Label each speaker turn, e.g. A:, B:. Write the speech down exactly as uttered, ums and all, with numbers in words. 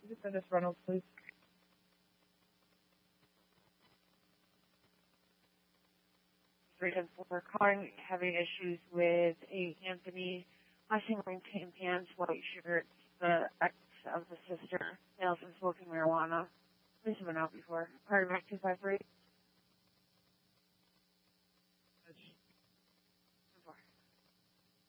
A: Is it Dennis Reynolds, please? Reason for calling, having issues with a Anthony washing wearing tan pants, white shirts, the ex of the sister, nails and smoking marijuana. Please have been out before. Party back two five three.